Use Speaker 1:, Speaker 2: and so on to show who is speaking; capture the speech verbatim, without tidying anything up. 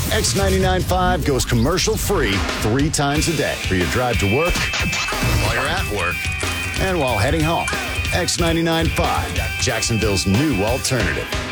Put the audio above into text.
Speaker 1: X ninety-nine point five goes commercial free three times a day for your drive to work, while you're at work, and while heading home. X ninety-nine point five, Jacksonville's new alternative.